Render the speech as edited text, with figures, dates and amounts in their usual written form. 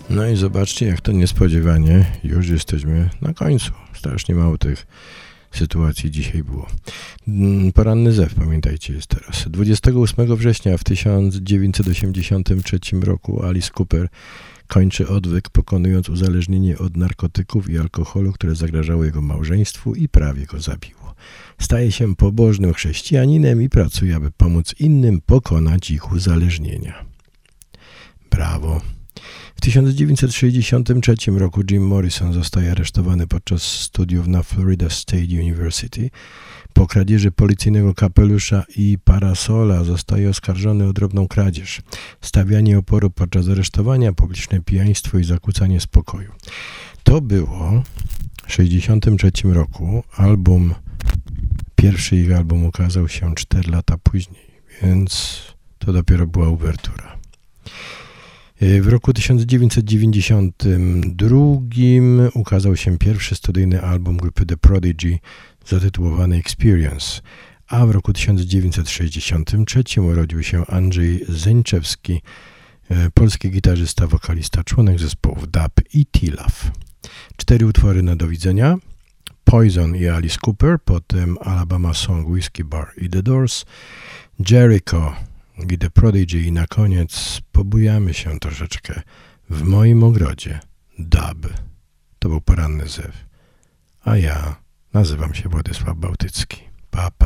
No i zobaczcie, jak to niespodziewanie już jesteśmy na końcu. Strasznie mało tych sytuacji dzisiaj było. Poranny zew, pamiętajcie, jest teraz. 28 września w 1983 roku Alice Cooper kończy odwyk, pokonując uzależnienie od narkotyków i alkoholu, które zagrażało jego małżeństwu i prawie go zabiło. Staje się pobożnym chrześcijaninem i pracuje, aby pomóc innym pokonać ich uzależnienia. Brawo! W 1963 roku Jim Morrison zostaje aresztowany podczas studiów na Florida State University. Po kradzieży policyjnego kapelusza i parasola zostaje oskarżony o drobną kradzież, stawianie oporu podczas aresztowania, publiczne pijaństwo i zakłócanie spokoju. To było w 1963 roku. Pierwszy ich album ukazał się 4 lata później, więc to dopiero była uwertura. W roku 1992 ukazał się pierwszy studyjny album grupy The Prodigy zatytułowany Experience, a w roku 1963 urodził się Andrzej Zeńczewski, polski gitarzysta, wokalista, członek zespołów DAB i T-Love. 4 utwory na do widzenia: Poison i Alice Cooper, potem Alabama Song, Whiskey Bar i The Doors, Jericho i The Prodigy i na koniec pobujamy się troszeczkę w moim ogrodzie. DAB. To był poranny zew. A ja nazywam się Władysław Bałtycki. Pa, pa.